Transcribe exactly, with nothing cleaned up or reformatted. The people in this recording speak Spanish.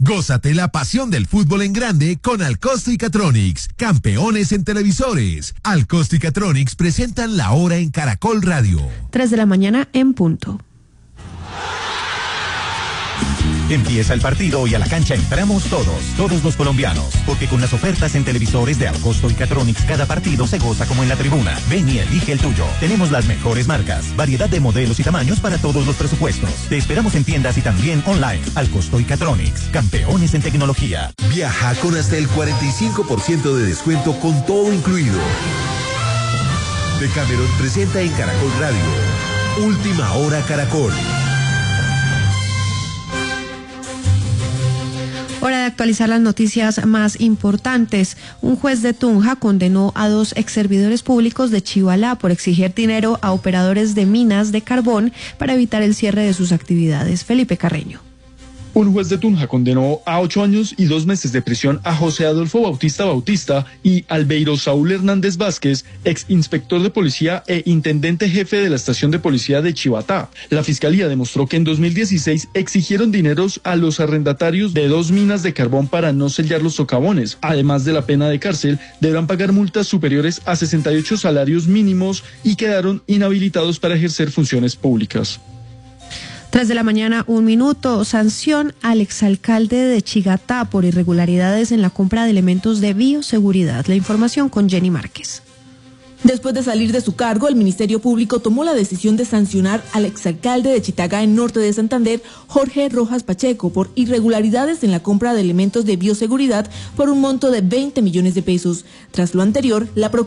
Gózate la pasión del fútbol en grande con Alcosto y Catronics, campeones en televisores. Alcosto y Catronics presentan La Hora en Caracol Radio. tres de la mañana en punto. Empieza el partido y a la cancha entramos todos, todos los colombianos, porque con las ofertas en televisores de Alcosto y Catronics cada partido se goza como en la tribuna. Ven y elige el tuyo. Tenemos las mejores marcas, variedad de modelos y tamaños para todos los presupuestos. Te esperamos en tiendas y también online. Alcosto y Catronics, campeones en tecnología. Viaja con hasta el cuarenta y cinco por ciento de descuento con todo incluido. Decameron presenta en Caracol Radio Última Hora Caracol. Hora de actualizar las noticias más importantes. Un juez de Tunja condenó a dos exservidores públicos de Chivalá por exigir dinero a operadores de minas de carbón para evitar el cierre de sus actividades. Felipe Carreño. Un juez de Tunja condenó a ocho años y dos meses de prisión a José Adolfo Bautista Bautista y Albeiro Saúl Hernández Vázquez, ex inspector de policía e intendente jefe de la estación de policía de Chivatá. La fiscalía demostró que en dos mil dieciséis exigieron dineros a los arrendatarios de dos minas de carbón para no sellar los socavones. Además de la pena de cárcel, deberán pagar multas superiores a sesenta y ocho salarios mínimos y quedaron inhabilitados para ejercer funciones públicas. tres de la mañana, un minuto. Sanción al exalcalde de Chigatá por irregularidades en la compra de elementos de bioseguridad. La información con Jenny Márquez. Después de salir de su cargo, el Ministerio Público tomó la decisión de sancionar al exalcalde de Chitagá, en norte de Santander, Jorge Rojas Pacheco, por irregularidades en la compra de elementos de bioseguridad por un monto de veinte millones de pesos. Tras lo anterior, la